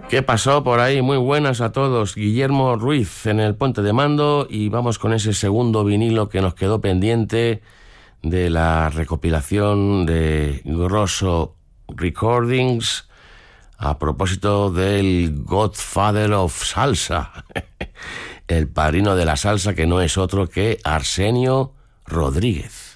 ¿Qué pasó por ahí? Muy buenas a todos. Guillermo Ruiz en el puente de mando y vamos con ese segundo vinilo que nos quedó pendiente de la recopilación de Grosso Recordings a propósito del Godfather of Salsa, el padrino de la salsa que no es otro que Arsenio Rodríguez.